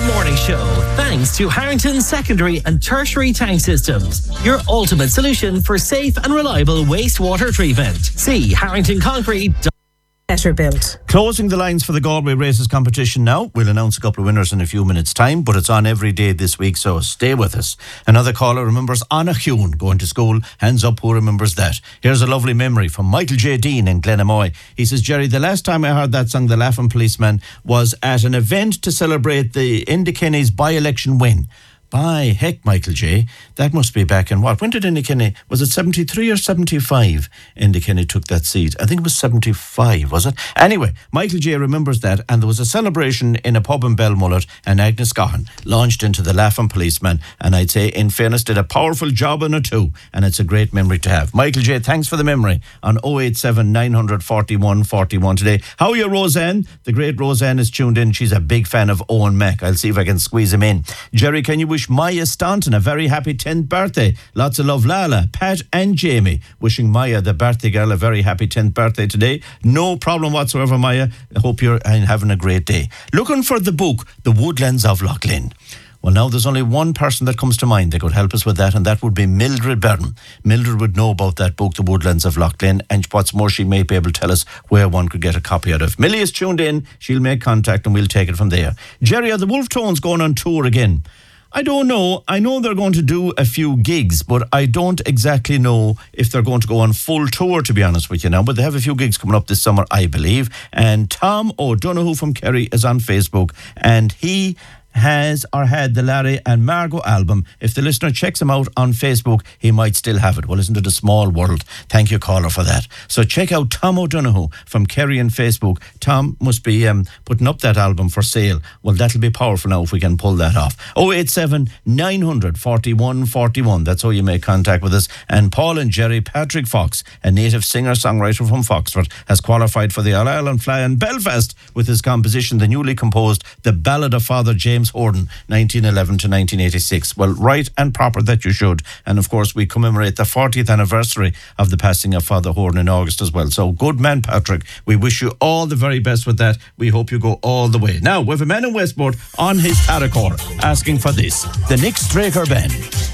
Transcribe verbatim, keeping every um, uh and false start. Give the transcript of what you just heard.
morning show, thanks to Harrington Secondary and Tertiary Tank Systems, your ultimate solution for safe and reliable wastewater treatment. See Harrington Concrete. Better built. Closing the lines for the Galway Races competition now. We'll announce a couple of winners in a few minutes' time, but it's on every day this week, so stay with us. Another caller remembers Anna Hune going to school. Hands up who remembers that. Here's a lovely memory from Michael J. Dean in Glenamoy. He says, Jerry, the last time I heard that song, The Laughing Policeman, was at an event to celebrate the Indykenny's by-election win. By heck, Michael J. That must be back in what? When did Indykenny, was it seventy-three or seventy-five? Indykenny took that seat. I think it was seventy-five, was it? Anyway, Michael J. remembers that, and there was a celebration in a pub in Belmullet, and Agnes Gahan launched into The Laughing Policeman, and I'd say, in fairness, did a powerful job on it too, and it's a great memory to have. Michael J., thanks for the memory on oh eight seven, nine forty-one, forty-one today. How are you, Roseanne? The great Roseanne is tuned in. She's a big fan of Owen Mack. I'll see if I can squeeze him in. Jerry, can you wish Maya Staunton a very happy tenth birthday? Lots of love, Lala, Pat and Jamie. Wishing Maya, the birthday girl, a very happy tenth birthday today. No problem whatsoever, Maya. I hope you're having a great day. Looking for the book, The Woodlands of Lough Lynn. Well, now there's only one person that comes to mind that could help us with that, and that would be Mildred Byrne. Mildred would know about that book, The Woodlands of Lough Lynn, and what's more, she may be able to tell us where one could get a copy out of. Millie is tuned in. She'll make contact and we'll take it from there. Jerry, are the Wolf Tones going on tour again? I don't know. I know they're going to do a few gigs, but I don't exactly know if they're going to go on full tour, to be honest with you now. But they have a few gigs coming up this summer, I believe. And Tom O'Donoghue from Kerry is on Facebook, and he has or had the Larry and Margot album. If the listener checks him out on Facebook, he might still have it. Well, isn't it a small world? Thank you, caller, for that. So check out Tom O'Donoghue from Kerry on Facebook. Tom must be um, putting up that album for sale. Well, that'll be powerful now if we can pull that off. oh eight seven, nine forty-one, forty-one. That's how you make contact with us. And Paul and Jerry, Patrick Fox, a native singer-songwriter from Foxford, has qualified for the All Ireland Fly in Belfast with his composition, the newly composed The Ballad of Father James Horden, nineteen eleven to nineteen eighty-six. Well, right and proper that you should. And of course, we commemorate the fortieth anniversary of the passing of Father Horden in August as well. So good man, Patrick. We wish you all the very best with that. We hope you go all the way. Now, we have a man in Westport on his Paracord asking for this, the Nick Straker Band.